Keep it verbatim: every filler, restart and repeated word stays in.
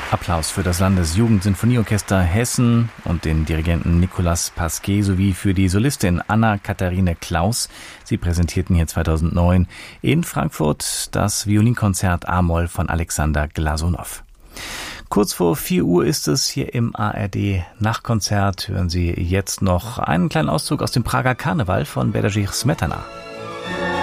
Applaus für das Landesjugendsinfonieorchester Hessen und den Dirigenten Nicolas Pasquet sowie für die Solistin Anna-Katharine Klaus. Sie präsentierten hier zweitausendneun in Frankfurt das Violinkonzert A-Moll von Alexander Glasunow. Kurz vor vier Uhr ist es hier im A R D Nachtkonzert. Hören Sie jetzt noch einen kleinen Auszug aus dem Prager Karneval von Bedřich Smetana.